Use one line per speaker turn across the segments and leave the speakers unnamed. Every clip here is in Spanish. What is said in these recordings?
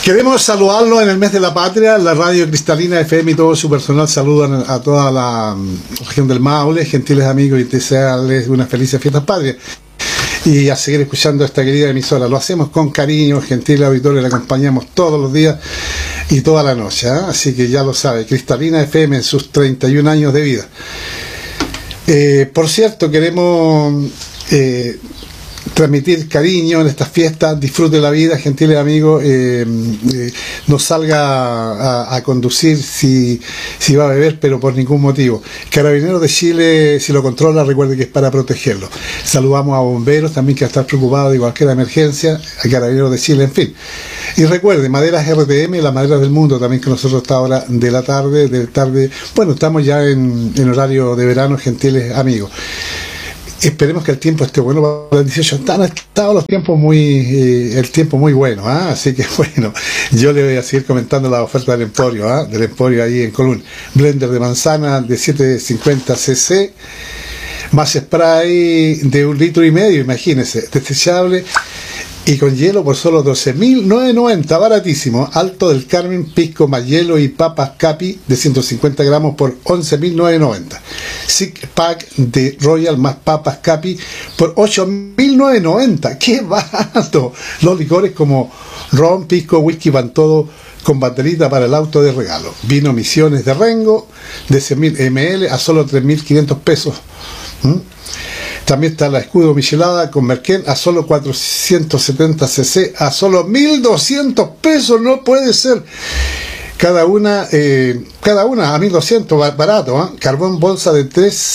Queremos saludarlo en el mes de la patria. La radio Cristalina FM y todo su personal saludan a toda la región del Maule, gentiles amigos, y desearles unas felices fiestas patrias. Y a seguir escuchando esta querida emisora. Lo hacemos con cariño, gentiles auditores, le acompañamos todos los días y toda la noche, ¿eh? Así que ya lo sabe, Cristalina FM en sus 31 años de vida. Por cierto, queremos transmitir cariño en estas fiestas. Disfrute la vida, gentiles amigos. No salga a conducir si va a beber, pero por ningún motivo. Carabineros de Chile, si lo controla, recuerde que es para protegerlo. Saludamos a bomberos también, que están preocupados de cualquier emergencia, a Carabineros de Chile, en fin. Y recuerde, Maderas RTM, las maderas del mundo, también con nosotros a esta hora de la tarde. Bueno, estamos ya en horario de verano, gentiles amigos. Esperemos que el tiempo esté bueno para el 18. Han estado los tiempos el tiempo muy bueno, ¿eh? Así que bueno, yo le voy a seguir comentando la oferta del Emporio, del Emporio ahí en Colún. Blender de manzana de 750 cc, más spray de 1,5 litros, imagínense, desechable y con hielo por solo 12.990, baratísimo. Alto del Carmen, pisco más hielo y papas capi de 150 gramos por 11.990. Six pack de Royal más papas capi por 8.990. ¡Qué barato! Los licores como ron, pisco, whisky van todo con baterita para el auto de regalo. Vino Misiones de Rengo de 100.000 ml a solo 3.500 pesos. También está la Escudo Michelada con Merquén a solo 470 cc a solo 1.200 pesos. No puede ser. Cada una a 1.200, barato, ¿eh? Carbón bolsa de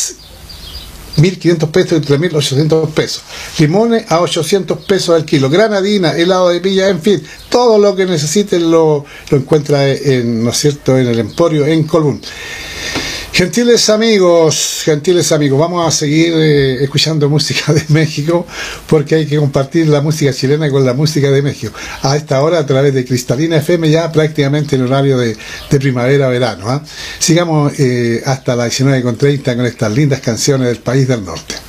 3.500 pesos y 3.800 pesos. Limones a 800 pesos al kilo. Granadina, helado de pilla, en fin, todo lo que necesiten lo encuentra ¿no es cierto?, en el Emporio en Colbún. Gentiles amigos, vamos a seguir escuchando música de México, porque hay que compartir la música chilena con la música de México. A esta hora, a través de Cristalina FM, ya prácticamente en horario de primavera-verano. Sigamos hasta las 19:30 con estas lindas canciones del país del norte.